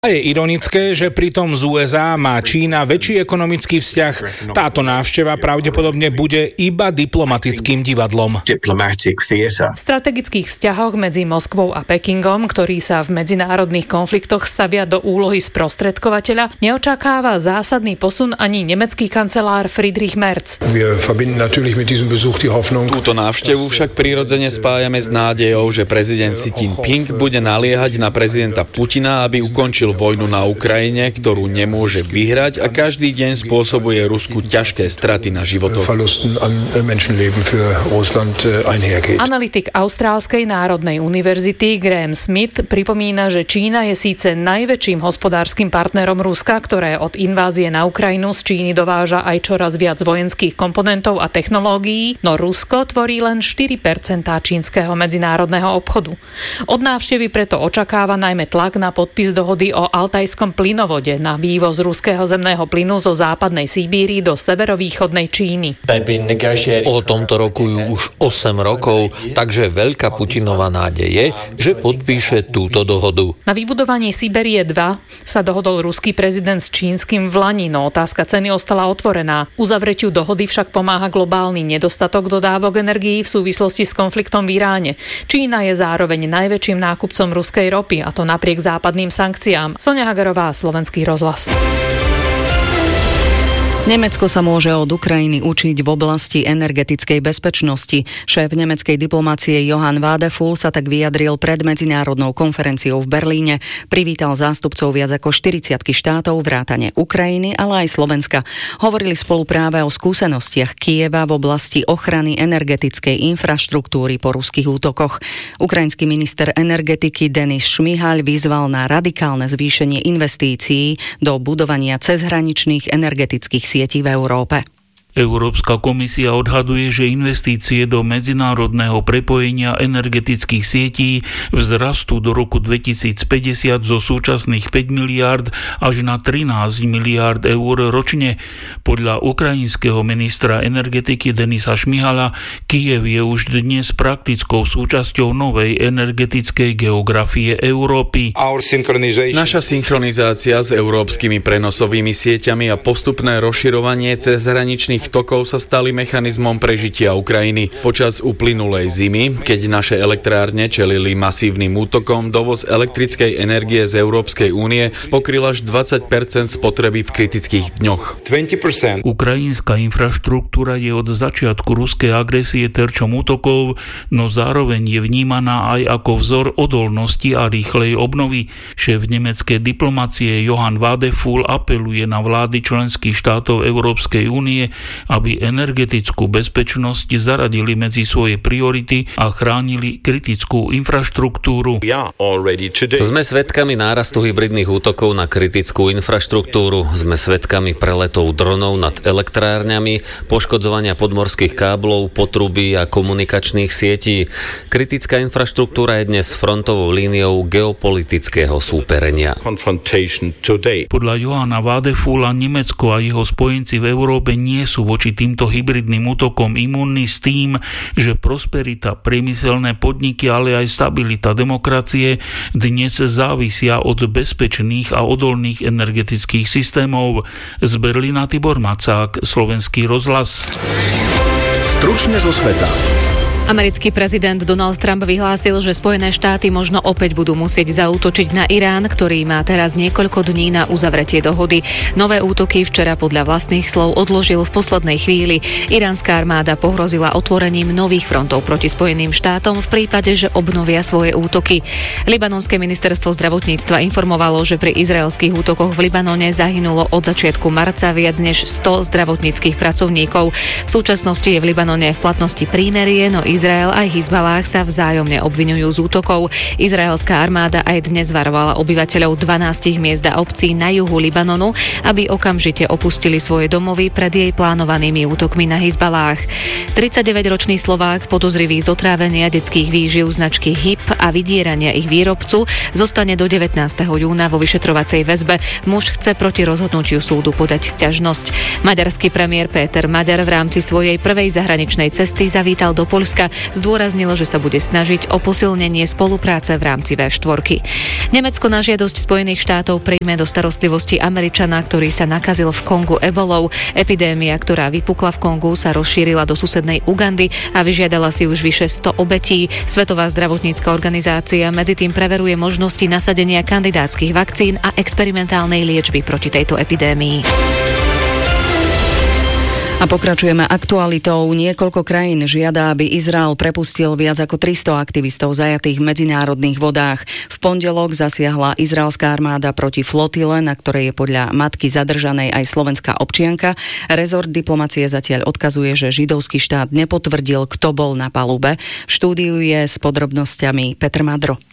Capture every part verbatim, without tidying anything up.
A je ironické, že pritom z ú es á má Čína väčší ekonomický vzťah. Táto návšteva pravdepodobne bude iba diplomatickým divadlom. V strategických vzťahoch medzi Moskvou a Pekingom, ktorý sa v medzinárodných konfliktoch stavia do úlohy sprostredkovateľa, neočakáva zásadný posun ani nemecký kancelár Friedrich Merz. Túto návštevu však prirodzene spájame s nádejou, že prezident Xi Jinping bude naliehať na prezidenta Putina, aby ukončil vojnu na Ukrajine, ktorú nemôže vyhrať a každý deň spôsobuje Rusku ťažké straty na životoch. Analytik Austrálskej národnej univerzity Graham Smith pripomína, že Čína je síce najväčším hospodárskym partnerom Ruska, ktoré od invázie na Ukrajinu z Číny dováža aj čoraz viac vojenských komponentov a technológií, no Rusko tvorí len štyri percentá čínskeho medzinárodného obchodu. Od návštevy preto očakáva najmä tlak na podpis dohody o altajskom plynovode na vývoz ruského zemného plynu zo západnej Sibíry do severovýchodnej Číny. O tomto rokujú už osem rokov, takže veľká Putinová nádej je, že podpíše túto dohodu. Na vybudovaní Sibírie dva sa dohodol ruský prezident s čínskym v lani, no otázka ceny ostala otvorená. Uzavretiu dohody však pomáha globálny nedostatok dodávok energií v súvislosti s konfliktom v Iráne. Čína je zároveň najväčším nákupcom ruskej ropy, a to napriek západným sankciám. Soňa Hagarová, Slovenský rozhlas. Nemecko sa môže od Ukrajiny učiť v oblasti energetickej bezpečnosti. Šéf nemeckej diplomácie Johann Wadephul sa tak vyjadril pred medzinárodnou konferenciou v Berlíne. Privítal zástupcov viac ako štyridsiatky štátov vrátane Ukrajiny, ale aj Slovenska. Hovorili spolu práve o skúsenostiach Kyjeva v oblasti ochrany energetickej infraštruktúry po ruských útokoch. Ukrajinský minister energetiky Denis Šmihaľ vyzval na radikálne zvýšenie investícií do budovania cezhraničných energetických sietí v Európe. Európska komisia odhaduje, že investície do medzinárodného prepojenia energetických sietí vzrastú do roku dvetisícpäťdesiat zo súčasných päť miliárd až na trinásť miliárd eur ročne. Podľa ukrajinského ministra energetiky Denisa Šmihala Kyjev je už dnes praktickou súčasťou novej energetickej geografie Európy. Naša synchronizácia s európskymi prenosovými sieťami a postupné rozširovanie cezhraničných tokov sa stali mechanizmom prežitia Ukrajiny. Počas uplynulej zimy, keď naše elektrárne čelili masívnym útokom, dovoz elektrickej energie z Európskej únie pokryl až dvadsať percent spotreby v kritických dňoch. Ukrajinská infraštruktúra je od začiatku ruskej agresie terčom útokov, no zároveň je vnímaná aj ako vzor odolnosti a rýchlej obnovy. Šéf nemeckej diplomácie Johann Wadephul apeluje na vlády členských štátov Európskej únie, aby energetickú bezpečnosť zaradili medzi svoje priority a chránili kritickú infraštruktúru. Sme svedkami nárastu hybridných útokov na kritickú infraštruktúru. Sme svedkami preletov dronov nad elektrárňami, poškodzovania podmorských káblov, potrubí a komunikačných sietí. Kritická infraštruktúra je dnes frontovou líniou geopolitického súperenia. Podľa Johanna Wadephula Nemecko a jeho spojenci v Európe nie sú voči týmto hybridným útokom imúnni s tým, že prosperita, priemyselné podniky, ale aj stabilita demokracie dnes závisia od bezpečných a odolných energetických systémov. Z Berlína Tibor Macák, Slovenský rozhlas. Stručne zo sveta. Americký prezident Donald Trump vyhlásil, že Spojené štáty možno opäť budú musieť zaútočiť na Irán, ktorý má teraz niekoľko dní na uzavretie dohody. Nové útoky včera podľa vlastných slov odložil v poslednej chvíli. Iránska armáda pohrozila otvorením nových frontov proti Spojeným štátom v prípade, že obnovia svoje útoky. Libanonské ministerstvo zdravotníctva informovalo, že pri izraelských útokoch v Libanone zahynulo od začiatku marca viac než sto zdravotníckych pracovníkov. V súčasnosti je v Libanone v platnosti prímerie, no Izrael aj Hizbalách sa vzájomne obviňujú z útokov. Izraelská armáda aj dnes varovala obyvateľov dvanástich miest a obcí na juhu Libanonu, aby okamžite opustili svoje domovy pred jej plánovanými útokmi na Hizbalách. tridsaťdeväťročný Slovák podozrivý z otrávenia detských výživ značky há í pé a vydierania ich výrobcu zostane do devätnásteho júna vo vyšetrovacej väzbe. Muž chce proti rozhodnutiu súdu podať sťažnosť. Maďarský premiér Péter Maďar v rámci svojej prvej zahraničnej cesty zavítal do Poľska. Nemecka. Zdôraznilo, že sa bude snažiť o posilnenie spolupráce v rámci vé štyri. Nemecko na žiadosť Spojených štátov prijme do starostlivosti Američana, ktorý sa nakazil v Kongu ebolou. Epidémia, ktorá vypukla v Kongu, sa rozšírila do susednej Ugandy a vyžiadala si už vyše sto obetí. Svetová zdravotnícka organizácia medzi tým preveruje možnosti nasadenia kandidátskych vakcín a experimentálnej liečby proti tejto epidémii. A pokračujeme aktualitou. Niekoľko krajín žiada, aby Izrael prepustil viac ako tristo aktivistov zajatých v medzinárodných vodách. V pondelok zasiahla izraelská armáda proti flotile, na ktorej je podľa matky zadržanej aj slovenská občianka. Rezort diplomacie zatiaľ odkazuje, že židovský štát nepotvrdil, kto bol na palube. V štúdiu je s podrobnosťami Petr Madro.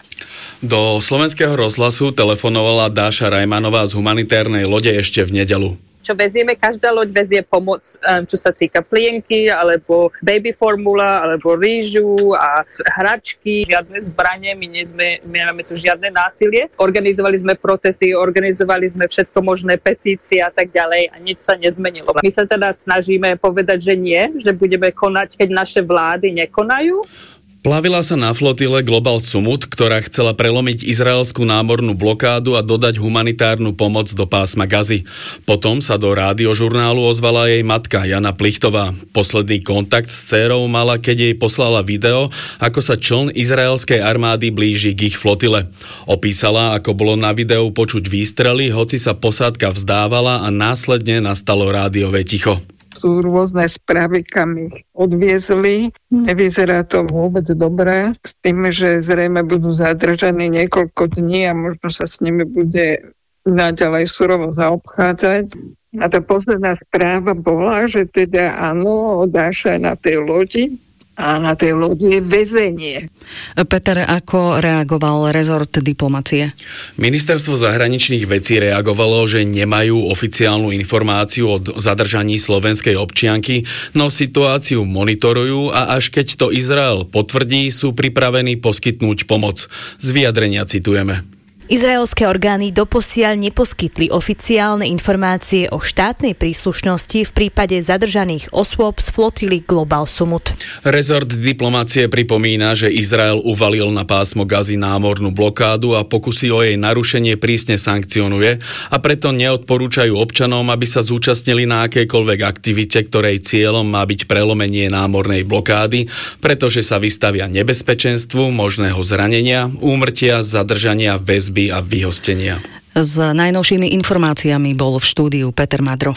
Do slovenského rozhlasu telefonovala Dáša Rajmanová z humanitárnej lode ešte v nedeľu. Čo vezieme, každá loď vezie pomoc, čo sa týka plienky, alebo baby formula, alebo rýžu a hračky, žiadne zbranie, my nie sme, my nemáme tu žiadne násilie. Organizovali sme protesty, organizovali sme všetko možné, petície a tak ďalej a nič sa nezmenilo. My sa teda snažíme povedať, že nie, že budeme konať, keď naše vlády nekonajú. Plavila sa na flotile Global Sumut, ktorá chcela prelomiť izraelskú námornú blokádu a dodať humanitárnu pomoc do pásma Gazy. Potom sa do rádiožurnálu ozvala jej matka Jana Plichtová. Posledný kontakt s dcérou mala, keď jej poslala video, ako sa čln izraelskej armády blíži k ich flotile. Opísala, ako bolo na videu počuť výstrely, hoci sa posádka vzdávala a následne nastalo rádiové ticho. Sú rôzne správy, kam ich odviezli. Nevyzerá to vôbec dobre. S tým, že zrejme budú zadržaní niekoľko dní a možno sa s nimi bude naďalej surovo zaobchádzať. A tá posledná správa bola, že teda áno, Dáša na tej lodi a na tej lodi je väzenie. Peter, ako reagoval rezort diplomacie? Ministerstvo zahraničných vecí reagovalo, že nemajú oficiálnu informáciu o zadržaní slovenskej občianky, no situáciu monitorujú a až keď to Izrael potvrdí, sú pripravení poskytnúť pomoc. Z vyjadrenia citujeme. Izraelské orgány doposiaľ neposkytli oficiálne informácie o štátnej príslušnosti v prípade zadržaných osôb z flotily Global Sumut. Rezort diplomacie pripomína, že Izrael uvalil na pásmo Gazy námornú blokádu a pokusy o jej narušenie prísne sankcionuje a preto neodporúčajú občanom, aby sa zúčastnili na akejkoľvek aktivite, ktorej cieľom má byť prelomenie námornej blokády, pretože sa vystavia nebezpečenstvu možného zranenia, úmrtia, zadržania, väzby a vyhostenia. S najnovšími informáciami bol v štúdiu Peter Madro.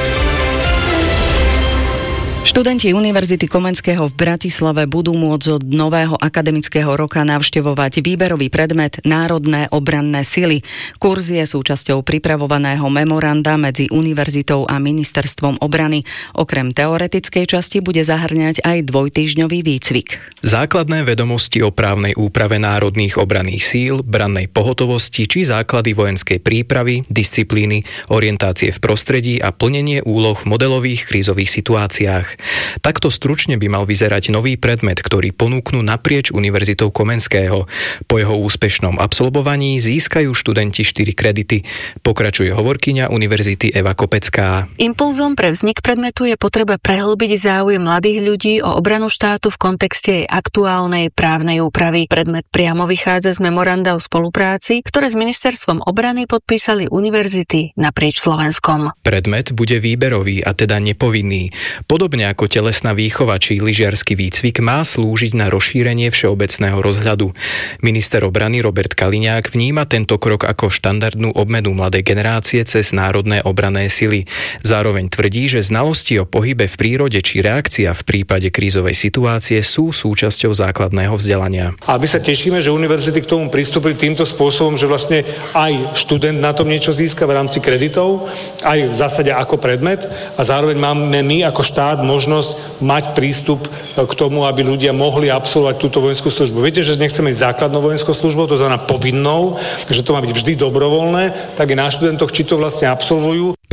Študenti Univerzity Komenského v Bratislave budú môcť od nového akademického roka navštevovať výberový predmet Národné obranné sily. Kurz je súčasťou pripravovaného memoranda medzi univerzitou a ministerstvom obrany. Okrem teoretickej časti bude zahŕňať aj dvojtýždňový výcvik. Základné vedomosti o právnej úprave národných obranných síl, brannej pohotovosti či základy vojenskej prípravy, disciplíny, orientácie v prostredí a plnenie úloh v modelových krízových situáciách. Takto stručne by mal vyzerať nový predmet, ktorý ponúknú naprieč Univerzitou Komenského. Po jeho úspešnom absolvovaní získajú študenti štyri kredity. Pokračuje hovorkyňa univerzity Eva Kopecká. Impulzom pre vznik predmetu je potreba prehlbiť záujem mladých ľudí o obranu štátu v kontexte jej aktuálnej právnej úpravy. Predmet priamo vychádza z memoranda o spolupráci, ktoré s ministerstvom obrany podpísali univerzity naprieč Slovenskom. Predmet bude výberový a teda nepovinný. Podobne ako telesná výchova či lyžiarsky výcvik má slúžiť na rozšírenie všeobecného rozhľadu. Minister obrany Robert Kaliňák vníma tento krok ako štandardnú obmenu mladej generácie cez národné obranné sily. Zároveň tvrdí, že znalosti o pohybe v prírode či reakcia v prípade krízovej situácie sú súčasťou základného vzdelania. A my sa tešíme, že univerzity k tomu pristúpili týmto spôsobom, že vlastne aj študent na tom niečo získa v rámci kreditov, aj v zásade ako predmet a zároveň máme my ako štát možnosť mať prístup k tomu, aby ľudia mohli absolvovať túto vojenskú službu. Viete, že nechceme ísť základnou vojenskou službou, to znamená povinnou, že to má byť vždy dobrovoľné, tak je na študentoch, či to vlastne absolvujú.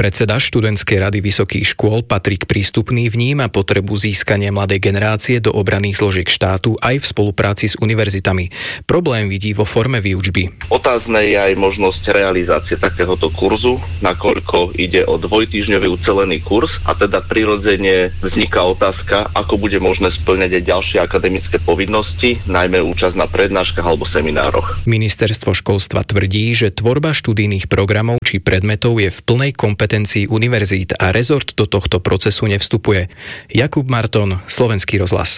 Predseda študentskej rady vysokých škôl Patrik Prístupný vníma potrebu získania mladej generácie do obranných zložiek štátu aj v spolupráci s univerzitami. Problém vidí vo forme výučby. Otázne je aj možnosť realizácie takéhoto kurzu, nakoľko ide o dvojtýždňový ucelený kurz a teda prirodzene vzniká otázka, ako bude možné spĺňať aj ďalšie akademické povinnosti, najmä účasť na prednáškach alebo seminároch. Ministerstvo školstva tvrdí, že tvorba študijných programov či predmetov je v plnej kompetencii univerzít a rezort do tohto procesu nevstupuje. Jakub Marton, Slovenský rozhlas.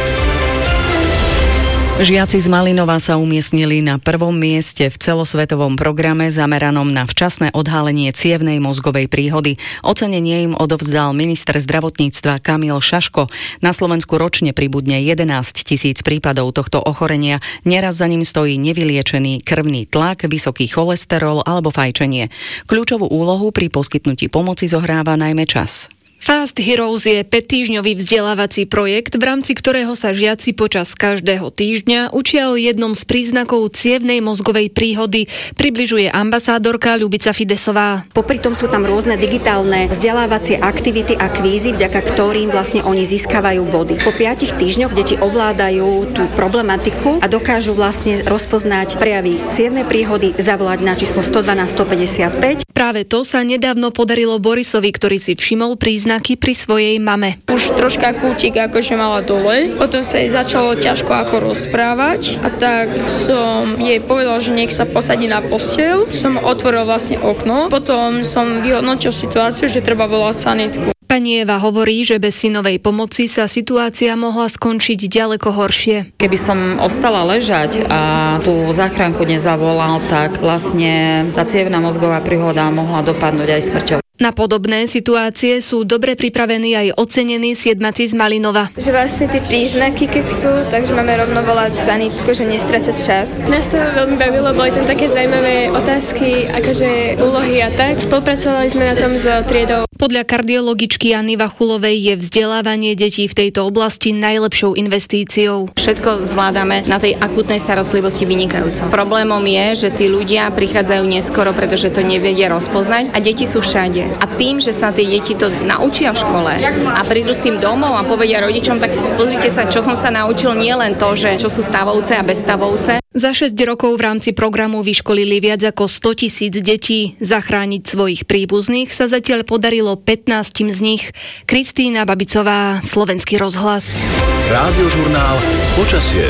Žiaci z Malinova sa umiestnili na prvom mieste v celosvetovom programe zameranom na včasné odhalenie cievnej mozgovej príhody. Ocenenie im odovzdal minister zdravotníctva Kamil Šaško. Na Slovensku ročne pribudne jedenásť tisíc prípadov tohto ochorenia. Neraz za ním stojí nevyliečený krvný tlak, vysoký cholesterol alebo fajčenie. Kľúčovú úlohu pri poskytnutí pomoci zohráva najmä čas. Fast Heroes je päťtýždňový vzdelávací projekt, v rámci ktorého sa žiaci počas každého týždňa učia o jednom z príznakov cievnej mozgovej príhody, približuje ambasádorka Ľubica Fidesová. Popri tom sú tam rôzne digitálne vzdelávacie aktivity a kvízy, vďaka ktorým vlastne oni získavajú body. Po piatich týždňoch deti ovládajú tú problematiku a dokážu vlastne rozpoznať prejavy cievnej príhody, zavolať na číslo sto dvanásť sto päťdesiatpäť. Práve to sa nedávno podarilo Borisovi, ktorý si všimol príznaky pri svojej mame. Už troška kútik akože mala dole, potom sa jej začalo ťažko ako rozprávať a tak som jej povedal, že nech sa posadí na posteľ. Som otvoril vlastne okno, potom som vyhodnotil situáciu, že treba volať sanitku. Pani Eva hovorí, že bez synovej pomoci sa situácia mohla skončiť ďaleko horšie. Keby som ostala ležať a tú záchranku nezavolal, tak vlastne tá cievna mozgová príhoda mohla dopadnúť aj smrťou. Na podobné situácie sú dobre pripravení aj ocenení siedmaci z Malinova. Že vlastne tie príznaky, keď sú, takže máme rovno volať sanitku, že nestrácať čas. Nás to veľmi bavilo, boli tam také zaujímavé otázky, akože úlohy a tak. Spolupracovali sme na tom s triedou. Podľa kardiologičky Anny Vachulovej je vzdelávanie detí v tejto oblasti najlepšou investíciou. Všetko zvládame na tej akútnej starostlivosti vynikajúco. Problémom je, že tí ľudia prichádzajú neskoro, pretože to nevedia rozpoznať a deti sú všade. A tým, že sa tie deti to naučia v škole a prídu s tým domov a povedia rodičom, tak pozrite sa, čo som sa naučil, nie len to, že čo sú stavovce a bezstavovce. Za šesť rokov v rámci programu vyškolili viac ako stotisíc detí. Zachrániť svojich príbuzných sa zatiaľ podarilo pätnástim z nich. Kristína Babicová, Slovenský rozhlas. Rádiožurnál Počasie.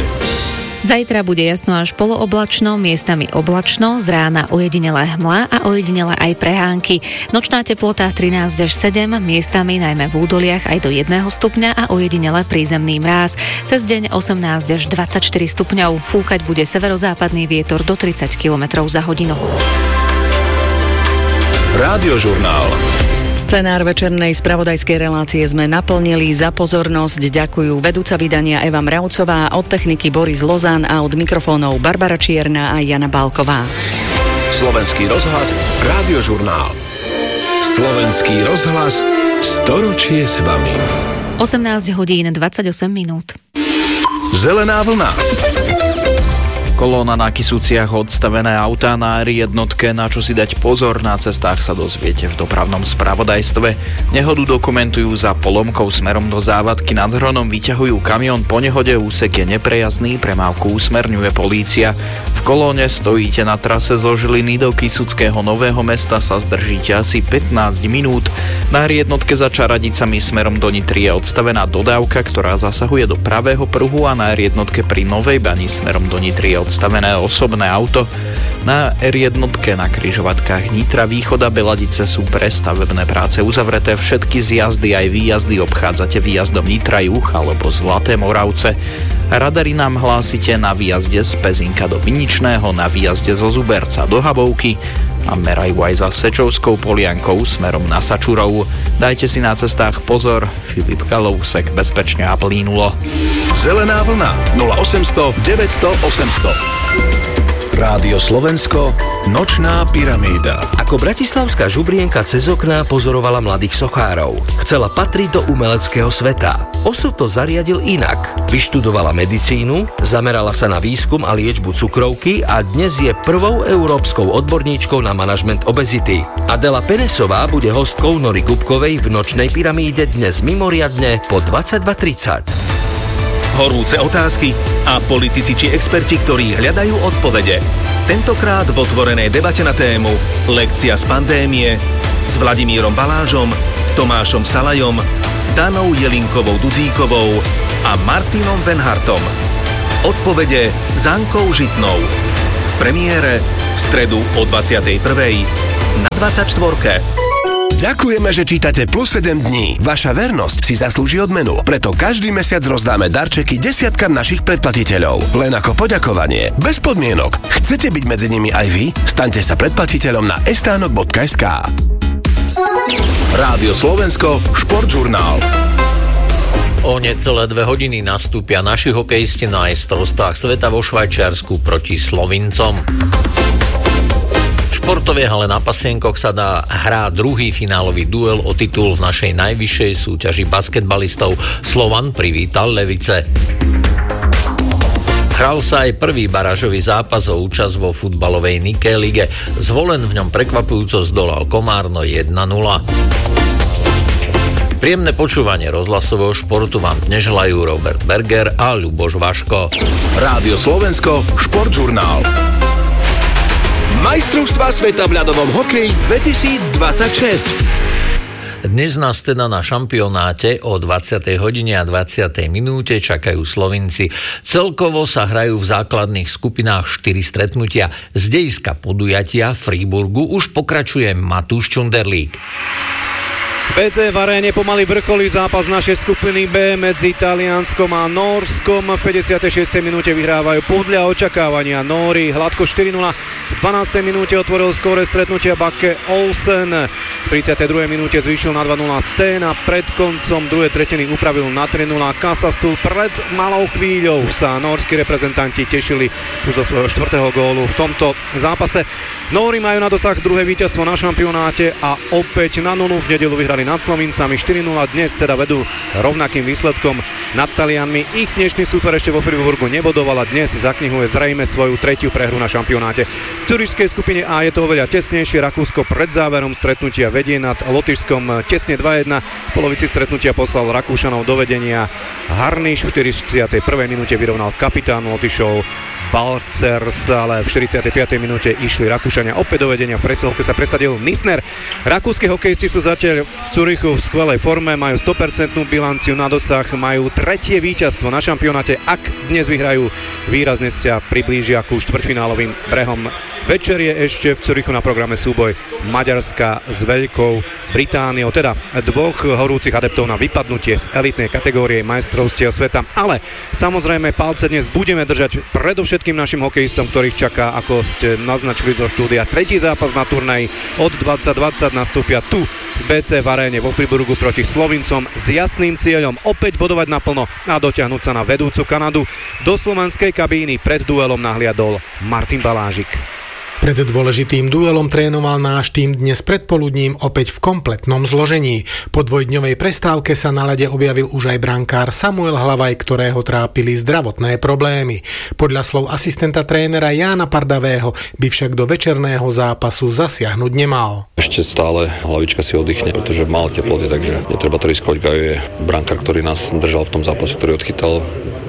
Zajtra bude jasno až polooblačno, miestami oblačno, z rána ojedinelé hmla a ojedinelé aj prehánky. Nočná teplota trinásť až sedem, miestami najmä v údoliach aj do jedného stupňa a ojedinelé prízemný mráz. Cez deň osemnásť až dvadsaťštyri stupňov. Fúkať bude severozápadný vietor do tridsať kilometrov za hodinu. Rádiožurnál. Scenár večernej spravodajskej relácie sme naplnili. Za pozornosť ďakujú vedúca vydania Eva Mravcová, od techniky Boris Lozán a od mikrofónov Barbara Čierna a Jana Bálková. Slovenský rozhlas, Rádiožurnál. Slovenský rozhlas, storočie s vami. osemnásť hodín dvadsaťosem minút. Zelená vlna. Kolóna na Kysuciach, odstavené autá na er jednotke, na čo si dať pozor, na cestách sa dozviete v dopravnom spravodajstve. Nehodu dokumentujú za polomkou smerom do Závadky nad Hronom, vyťahujú kamión po nehode, úsek je neprejazdný, premávku usmerňuje polícia. V kolóne stojíte na trase zo Žiliny do Kysuckého Nového Mesta, sa zdržíte asi pätnásť minút. Na er jednotke za Čaradicami smerom do Nitry je odstavená dodávka, ktorá zasahuje do pravého pruhu, a na er jednotke pri Novej Bani smerom do Nitry je odstavené osobné auto. Na er jednotke na križovatkách Nitra Východ a Beladice sú pre stavebné práce uzavreté. Všetky zjazdy aj výjazdy obchádzate výjazdom Nitra Juh alebo Zlaté Moravce. Radary nám hlásite na výjazde z Pezinka do Viničného, na výjazde zo Zuberca do Habovky a merajú aj za Sečovskou Poliankou smerom na Sačurov. Dajte si na cestách pozor. Filip Kalousek, bezpečne a plínulo. Zelená vlna nula osemsto deväťsto osemsto. Rádio Slovensko, nočná pyramída. Ako bratislavská žubrienka cez okná pozorovala mladých sochárov. Chcela patriť do umeleckého sveta. Osud to zariadil inak. Vyštudovala medicínu, zamerala sa na výskum a liečbu cukrovky a dnes je prvou európskou odborníčkou na manažment obezity. Adela Penesová bude hostkou Nory Gubkovej v nočnej pyramíde dnes mimoriadne po dvadsaťdva tridsať. Horúce otázky a politici či experti, ktorí hľadajú odpovede. Tentokrát v otvorenej debate na tému Lekcia z pandémie s Vladimírom Balážom, Tomášom Salajom, Danou Jelinkovou Dudzíkovou a Martinom Venhartom. Odpovede s Ankou Žitnou. V premiére v stredu o dvadsiatej prvej na dvadsaťštvorke. Ďakujeme, že čítate Plus sedem dní. Vaša vernosť si zaslúži odmenu. Preto každý mesiac rozdáme darčeky desiatkam našich predplatiteľov. Len ako poďakovanie. Bez podmienok. Chcete byť medzi nimi aj vy? Staňte sa predplatiteľom na estánok bodka es ká. Rádio Slovensko, športžurnál. O necelé dve hodiny nastúpia naši hokejisti na majstrovstvách sveta vo Švajčiarsku proti Slovincom. V športovej hale na Pasienkoch sa dá hrá druhý finálový duel o titul v našej najvyššej súťaži basketbalistov. Slovan privítal Levice. Hral sa aj prvý barážový zápas o účasť vo futbalovej Nike lige. Zvolen v ňom prekvapujúco zdolal Komárno jeden nula. Príjemné počúvanie rozhlasového športu vám dnes želajú Robert Berger a Ľuboš Vaško. Rádio Slovensko, športžurnál. Majstrovstvá sveta v ľadovom hokeji dvetisícdvadsaťšesť. Dnes nás teda na šampionáte o dvadsiatej hodine a dvadsiatej minúte čakajú Slovinci. Celkovo sa hrajú v základných skupinách štyri stretnutia. Z dejiska podujatia Freiburgu už pokračuje Matúš Čunderlík. bé cé v aréne pomaly vrcholí zápas našej skupiny B medzi Talianskom a Nórskom. V päťdesiatej šiestej minúte vyhrávajú podľa očakávania Nóri hladko štyri nula. V dvanástej minúte otvoril skóre stretnutia Bakke Olsen. V tridsiatej druhej minúte zvýšil na dva nula Steen a pred koncom druhej tretiny upravil na tri nula Kasastul. Pred malou chvíľou sa nórski reprezentanti tešili už zo svojho štvrtého gólu v tomto zápase. Nóri majú na dosah druhé víťazstvo na šampionáte a opäť na nulu v nedeľu vyhrali nad Slovincami štyri nula, dnes teda vedú rovnakým výsledkom nad Talianmi. Ich dnešný súper ešte vo Freiburgu nebodoval a dnes zaknihuje zrejme svoju tretiu prehru na šampionáte. V curišskej skupine A je to oveľa tesnejšie. Rakúsko pred záverom stretnutia vedie nad Lotyšskom tesne dva jedna. V polovici stretnutia poslal Rakúšanov do vedenia Harniš. V štyridsiatej prvej minúte vyrovnal kapitán Lotyšov Balcers, ale v štyridsiatej piatej minúte išli Rakúšania opäť do vedenia. V presilovke sa presadil Nisner. Rakúski hokejisti sú zatiaľ v Curychu v skvelej forme, majú sto percent bilanciu na dosah, majú tretie víťazstvo na šampionáte. Ak dnes vyhrajú, výrazne sa priblížia ku štvrťfinálovým brehom. Večer je ešte v Curychu na programe súboj Maďarska s Veľkou Britániou, teda dvoch horúcich adeptov na vypadnutie z elitnej kategórie majstrovstiev sveta. Ale samozrejme palce dnes budeme držať predovšetkým našim hokejistom, ktorých čaká, ako ste naznačili zo štúdia, tretí zápas na turnaji. Od dvadsať dvadsať nastúpia tu v bé cé v aréne vo Freiburgu proti Slovincom s jasným cieľom opäť bodovať naplno a dotiahnuť sa na vedúcu Kanadu. Do slovenskej kabíny pred duelom nahliadol Martin Balážik. Pred dôležitým duelom trénoval náš tým dnes predpoludním opäť v kompletnom zložení. Po dvojdňovej prestávke sa na ľade objavil už aj brankár Samuel Hlavaj, ktorého trápili zdravotné problémy. Podľa slov asistenta trénera Jána Pardavého by však do večerného zápasu zasiahnuť nemal. Ešte stále hlavička si oddychne, pretože mal teploty, takže netreba to riskovať. Gajo je brankár, ktorý nás držal v tom zápase, ktorý odchytal.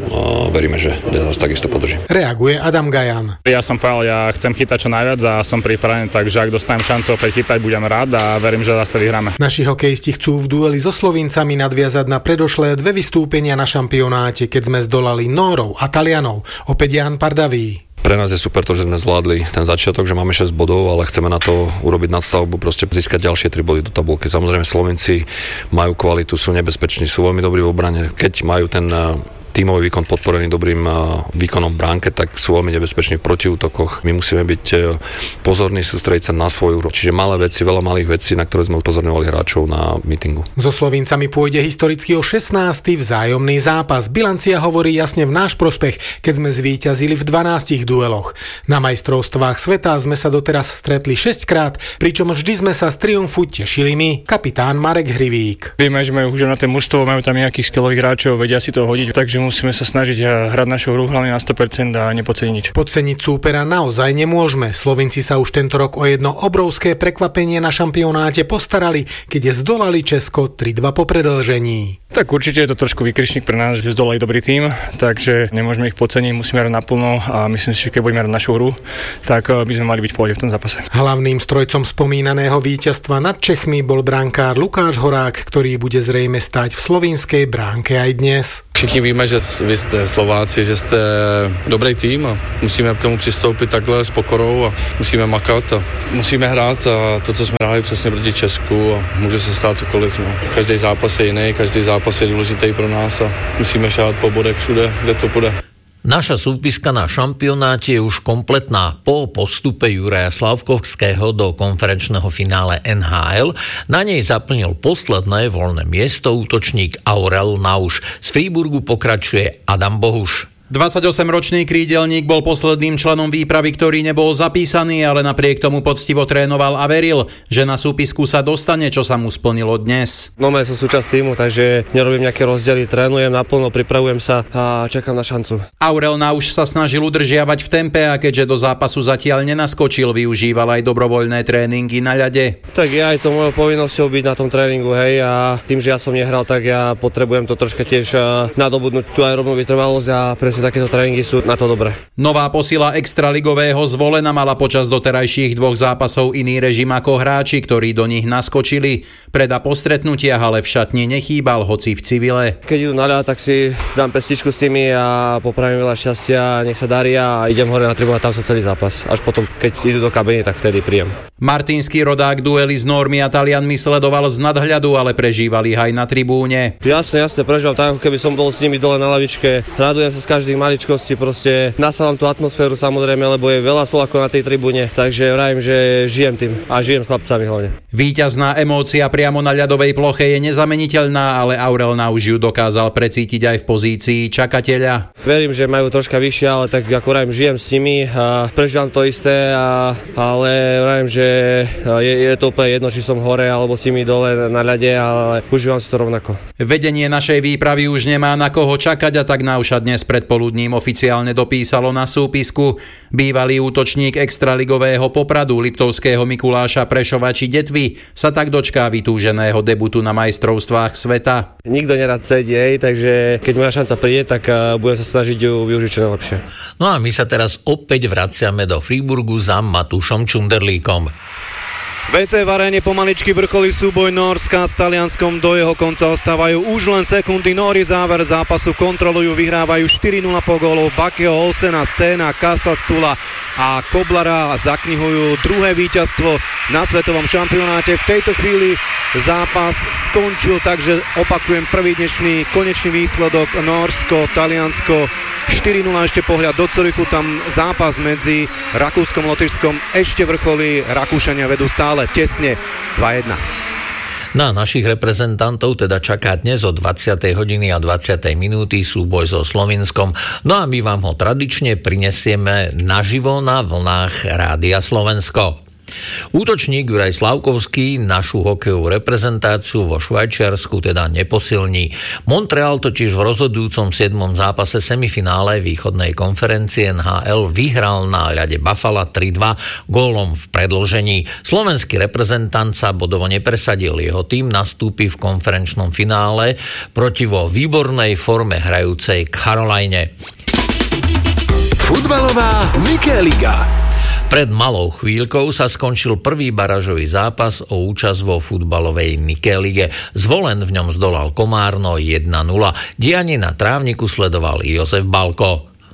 A veríme, že nás takisto podrží. Reaguje Adam Gajan. Ja som povedal, ja chcem chytať čo najviac a som pripravený, takže ak dostanem šancu opäť chytať, budem rád a verím, že zase vyhráme. Naši hokejisti chcú v dueli so Slovincami nadviazať na predošlé dve vystúpenia na šampionáte, keď sme zdolali Nórov a Talianov. Opäť Ján Pardavý. Pre nás je super to, že sme zvládli ten začiatok, že máme šesť bodov, ale chceme na to urobiť nadstavbu, proste získať ďalšie tri body do tabulky. Samozrejme Slovenci majú kvalitu, sú nebezpeční, sú veľmi dobrí v obrane. Keď majú ten tímový výkon podporený dobrým výkonom v bránke, tak sú veľmi nebezpeční v protiútokoch. My musíme byť pozorní, sústrediť sa na svoju hru. Čiže malé veci, veľa malých vecí, na ktoré sme upozorňovali hráčov na mítingu. So Slovíncami pôjde historicky o šestnásty vzájomný zápas. Bilancia hovorí jasne v náš prospech, keď sme zvíťazili v dvanástich dueloch. Na majstrovstvách sveta sme sa doteraz stretli šesťkrát, pričom vždy sme sa z triumfu tešili my, kapitán Marek Hrivík. Vieme, že majú už na té mužstvo, majú tam nejakých skvelých hráčov, vedia si to hodiť, takže musíme sa snažiť hrať našu hru hlavne na sto percent a nepodceniť nič. Podceniť súpera naozaj nemôžeme. Slovinci sa už tento rok o jedno obrovské prekvapenie na šampionáte postarali, keď je zdolali Česko tri dva po predĺžení. Tak určite je to trošku výkričník pre nás, že zdolali dobrý tím, takže nemôžeme ich podceniť, musíme hrať naplno a myslím si, že keď budeme hrať našu hru, tak by sme mali byť v pohode v tom zápase. Hlavným strojcom spomínaného víťazstva nad Čechmi bol brankár Lukáš Horák, ktorý bude zrejme stáť v slovinskej bránke aj dnes. Všichni víme, že vy jste Slováci, že jste dobrý tým a musíme k tomu přistoupit takhle s pokorou a musíme makat a musíme hrát a to, co jsme hráli přesně proti Česku a může se stát cokoliv. No. Každý zápas je jiný, každý zápas je důležitý pro nás a musíme šát po bodech všude, kde to půjde. Naša súpiska na šampionáte je už kompletná. Po postupe Juraja Slavkovského do konferenčného finále en há el na nej zaplnil posledné voľné miesto útočník Aurel Nauš. Z Freiburgu pokračuje Adam Bohuš. dvadsaťosemročný krídelník bol posledným členom výpravy, ktorý nebol zapísaný, ale napriek tomu poctivo trénoval a veril, že na súpisku sa dostane, čo sa mu splnilo dnes. No, ja som súčasť týmu, takže nerobím nejaké rozdiely, trénujem naplno, pripravujem sa a čakám na šancu. Aurel Nauš sa snažil udržiavať v tempe a keďže do zápasu zatiaľ nenaskočil, využíval aj dobrovoľné tréningy na ľade. Tak je aj to mojou povinnosťou byť na tom tréningu, hej, a tým, že ja som nehral, tak ja potrebujem to troška tiež nadobudnúť tú aerobnú vytrvalosť a presne takéto tréningy sú na to dobré. Nová posila extraligového Zvolena mala počas doterajších dvoch zápasov iný režim ako hráči, ktorí do nich naskočili. Preda po stretnutiach ale v šatni nechýbal, hoci v civile. Keď idú na ľad, tak si dám pestičku s nimi a popravím veľa šťastia, nech sa darí a idem hore na tribúnu a tam som celý zápas. Až potom, keď idú do kabiny, tak vtedy príjem. Martinský rodák duely s Normmi a Talianmi sledoval z nadhľadu, ale prežívali aj na tribúne. Jasne, jasne, prežívam tak, ako keby som bol s nimi dole na lavičke. Radujem sa z každej maličkosti, proste nasávam tú atmosféru samozrejme, lebo je veľa Slovákov na tej tribúne, takže vravím, že žijem tým a žijem s chlapcami hlavne. Víťazná emócia priamo na ľadovej ploche je nezameniteľná, ale Aurel Nauš ju dokázal precítiť aj v pozícii čakateľa. Verím, že majú troška vyššie, ale tak ako vravím, žijem s nimi a prežívam to isté, a, ale vravím, že je, je to úplne jedno, či som hore alebo s nimi dole na ľade, ale užívam si to rovnako. Vedenie našej výpravy už nemá na koho čakať a tak Nauša dnes predpoludním oficiálne dopísalo na súpisku. Bývalý útočník extraligového Popradu, Liptovského Mikuláša, Prešova či Detvy sa tak dočká vytúženého debutu na majstrovstvách sveta. Nikto nerad sedie, takže keď moja šanca príde, tak budem sa snažiť ju využiť čo najlepšie. No a my sa teraz opäť vraciame do Freiburgu za Matúšom Čunderlíkom. vé cé v aréne pomaličky vrcholí súboj Nórska s Talianskom, do jeho konca ostávajú už len sekundy. Nóri záver zápasu kontrolujú, vyhrávajú štyri nula po gólov Bakeho, Olsena, Sténa, Kasastula a Koblara, zaknihujú druhé víťazstvo na svetovom šampionáte. V tejto chvíli zápas skončil, takže opakujem prvý dnešný konečný výsledok Nórsko, Taliansko štyri nula, ešte pohľad do Zürichu, tam zápas medzi Rakúskom a Lotyšskom ešte vrcholí, Rakúšania vedú stále tesne dva jedna. Na našich reprezentantov teda čaká dnes o dvadsiatej hodiny a dvadsiatej minúty súboj so Slovinskom. No a my vám ho tradične prinesieme naživo na vlnách Rádia Slovensko. Útočník Juraj Slavkovský našu hokejovú reprezentáciu vo Švajčiarsku teda neposilní. Montreal totiž v rozhodujúcom siedmom zápase semifinále východnej konferencie en há el vyhral na ľade Buffalo tri dva gólom v predĺžení. Slovenský reprezentant sa bodovo nepresadil. Jeho tým nastúpi v konferenčnom finále proti vo výbornej forme hrajúcej Caroline. Futbalová Mikéliga. Pred malou chvíľkou sa skončil prvý barážový zápas o účasť vo futbalovej Nike lige. Zvolen v ňom zdolal Komárno jeden nula. Dianie na trávniku sledoval Jozef Balko.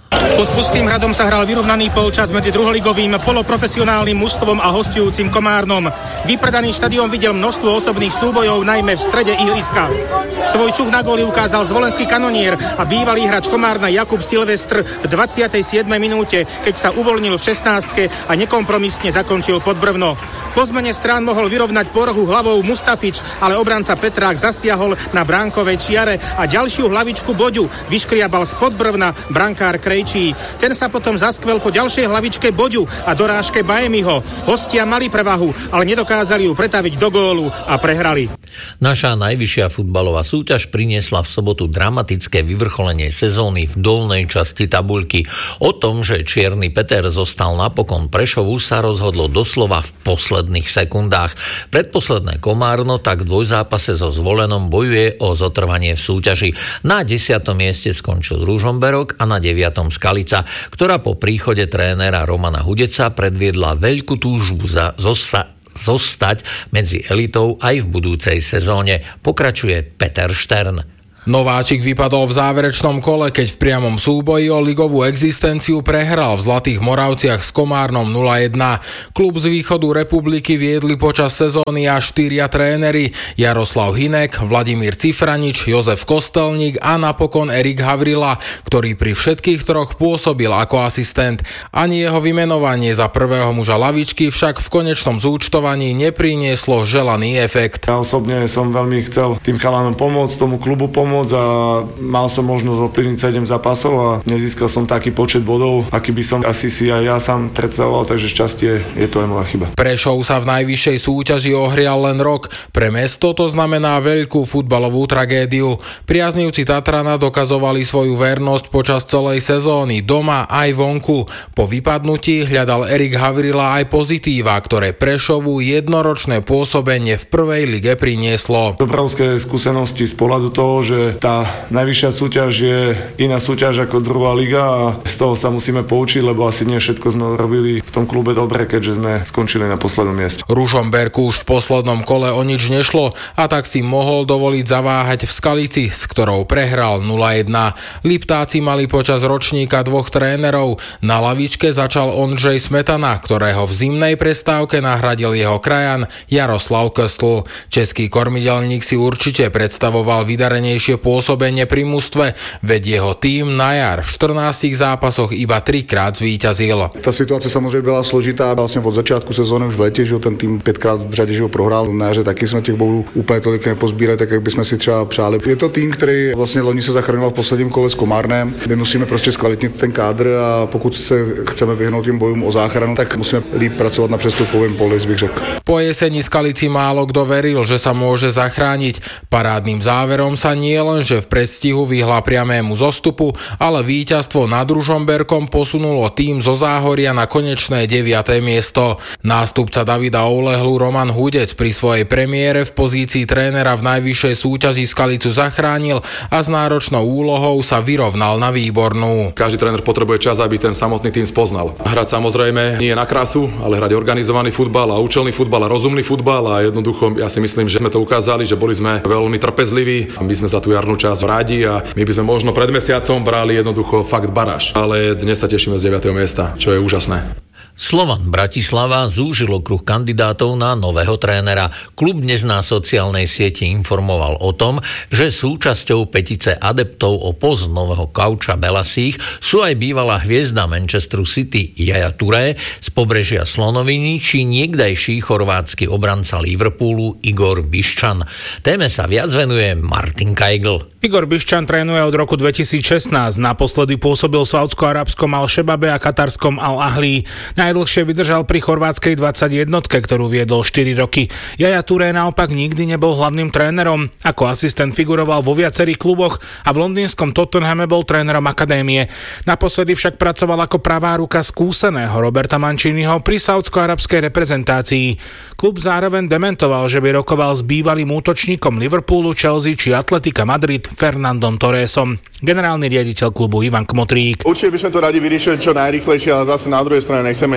Pod pustým hradom sa hral vyrovnaný polčas medzi druholigovým poloprofesionálnym mužstvom a hosťujúcim Komárnom. Vypredaný štadión videl množstvo osobných súbojov, najmä v strede ihriska. Svoj čuch na góly ukázal zvolenský kanonier a bývalý hráč Komárna Jakub Silvestr v dvadsiatej siedmej minúte, keď sa uvoľnil v šestnástke a nekompromisne zakončil pod brvno. Po zmene strán mohol vyrovnať po rohu hlavou Mustafič, ale obranca Petrák zasiahol na bránkovej čiare a ďalšiu hlavičku Boďu vyškriabal spod brvna brankár Krejčí. Ten sa potom zaskvel po ďalšej hlavičke Boďu a dorážke Baemiho. Hostia mali prevahu, ale nedokázali ju pretaviť do gólu a prehrali. Naša najvyššia futbalová súťaž priniesla v sobotu dramatické vyvrcholenie sezóny v dolnej časti tabuľky. O tom, že Čierny Peter zostal napokon Prešovu, sa rozhodlo doslova v posledných sekundách. Predposledné Komárno tak v dvojzápase so Zvolenom bojuje o zotrvanie v súťaži. Na desiatom mieste skončil Ružomberok a na deviatom Skalica, ktorá po príchode trénera Romana Hudeca predviedla veľkú túžbu za zosa zostať medzi elitou aj v budúcej sezóne. Pokračuje Peter Štern. Nováčik vypadol v záverečnom kole, keď v priamom súboji o ligovú existenciu prehral v Zlatých Moravciach s Komárnom nula jedna. Klub z východu republiky viedli počas sezóny až štyria tréneri: Jaroslav Hinek, Vladimír Cifranič, Jozef Kostelník a napokon Erik Havrila, ktorý pri všetkých troch pôsobil ako asistent. Ani jeho vymenovanie za prvého muža lavičky však v konečnom zúčtovaní neprinieslo želaný efekt. Ja osobne som veľmi chcel tým chalanom pomôcť, tomu klubu pomôcť a mal som možnosť ovplyvniť sedem zápasov a nezískal som taký počet bodov, aký by som asi si aj ja sám predstavoval, takže šťastie je to aj moja chyba. Prešov sa v najvyššej súťaži ohrial len rok. Pre mesto to znamená veľkú futbalovú tragédiu. Priaznivci Tatrana dokazovali svoju vernosť počas celej sezóny, doma aj vonku. Po vypadnutí hľadal Erik Havrila aj pozitíva, ktoré Prešovu jednoročné pôsobenie v prvej lige prinieslo. Obrovské skúsenosti z pohľadu toho, že tá najvyššia súťaž je iná súťaž ako druhá liga a z toho sa musíme poučiť, lebo asi nie všetko sme robili v tom klube dobre, keďže sme skončili na poslednom mieste. Ružomberku už v poslednom kole o nič nešlo a tak si mohol dovoliť zaváhať v Skalici, s ktorou prehral nula jedna. Liptáci mali počas ročníka dvoch trénerov. Na lavičke začal Ondřej Smetana, ktorého v zimnej prestávke nahradil jeho krajan Jaroslav Köstl. Český kormidelník si určite predstavoval vydarenejšie pôsobenie pri mužstve, veď jeho tím na jar v štrnástich zápasoch iba trikrát zvíťazil. Tá situácia samozrejme bola složitá, vlastne od začiatku sezóny už v lete, že ten tým päťkrát v řade že ho prohrál, na jaře taky jsme těch bodů úplně tolik nepozbírali, tak jak bychom si třeba přáli. Je to tým, který vlastně loni se zachraňoval v posledním kole s Komárnem. My musíme prostě zkvalitnit ten kádr a pokud se chceme vyhnout tým bojům o záchranu, tak musíme líp pracovat na přestupovém poli, bych řekl. Po jeseni Skalici málo kto veril, že sa môže zachrániť. Parádnym záverom sa nie len, že v predstihu vyhla priamému zostupu, ale víťazstvo nad Ružomberkom posunulo tým zo Záhoria na konečné deviate miesto. Nástupca Davida Oulehlu Roman Hudec pri svojej premiére v pozícii trénera v najvyššej súťaži Skalicu zachránil a s náročnou úlohou sa vyrovnal na výbornú. Každý tréner potrebuje čas, aby ten samotný tým spoznal. Hrať samozrejme nie na krásu, ale hrať organizovaný futbal a účelný futbal a rozumný futbal a jednoducho ja si myslím, že sme to ukázali, že boli sme veľmi trpezliví. My sme za tú jarnú časť rádi a my by sme možno pred mesiacom brali jednoducho fakt baráž. Ale dnes sa tešíme z deviateho miesta, čo je úžasné. Slovan Bratislava zúžil okruh kandidátov na nového trénera. Klub dnes na sociálnej sieti informoval o tom, že súčasťou petice adeptov o post nového kauča Belasích sú aj bývalá hviezda Manchesteru City Yaya Touré z pobrežia Slonoviny či niekdajší chorvátsky obranca Liverpoolu Igor Biščan. Téme sa viac venuje Martin Kajgl. Igor Biščan trénuje od roku dvetisícšestnásť. Naposledy pôsobil v saúdsko-arabskom Al-Shebabe a katarskom Al-Ahli. Najdlhšie vydržal pri chorvátskej dvadsaťjednotke, ktorú viedol štyri roky. Yaya Touré naopak nikdy nebol hlavným trénerom. Ako asistent figuroval vo viacerých kluboch a v londýnskom Tottenhame bol trénerom akadémie. Naposledy však pracoval ako pravá ruka skúseného Roberta Manciniho pri saúdsko-arabskej reprezentácii. Klub zároveň dementoval, že by rokoval s bývalým útočníkom Liverpoolu, Chelsea či Atletica Madrid Fernandom Torresom. Generálny riaditeľ klubu Ivan Kmotrík. Určite by sme to radi vyriešili čo najrýchlejšie, ale zase na druhej strane nechceme